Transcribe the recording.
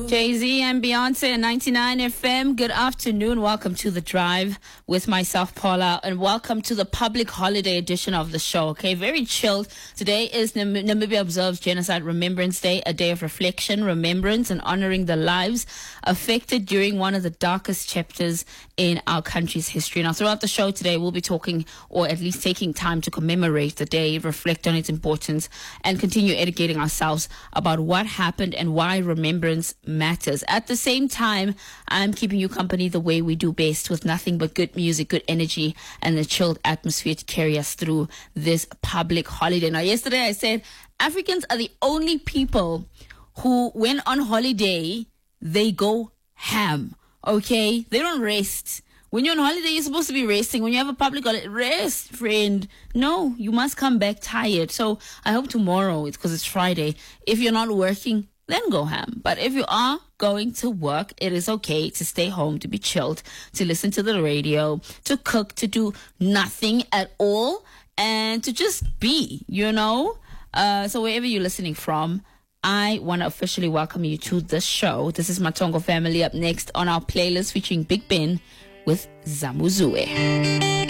Jay-Z and Beyonce at 99 FM. Good afternoon. Welcome to The Drive with myself, Paula, and welcome to the public holiday edition of the show. Okay, very chilled. Today is Namibia observes Genocide Remembrance Day, a day of reflection, remembrance, and honoring the lives affected during one of the darkest chapters in our country's history. Now, throughout the show today, we'll be talking, or at least taking time to commemorate the day, reflect on its importance, and continue educating ourselves about what happened and why remembrance matters. At the same time, I'm keeping you company the way we do best, with nothing but good music, good energy, and a chilled atmosphere to carry us through this public holiday. Now, yesterday I said Africans are the only people who, when on holiday, they go ham. Okay? They don't rest. When you're on holiday, you're supposed to be resting. When you have a public holiday, rest, friend. No, you must come back tired. So I hope tomorrow, because it's Friday, if you're not working, then go ham. But if you are going to work, it is okay to stay home, to be chilled, to listen to the radio, to cook, to do nothing at all, and to just be, you know? So wherever you're listening from, I want to officially welcome you to the show. This is Matongo Family up next on our playlist featuring Big Ben with Zamuzue.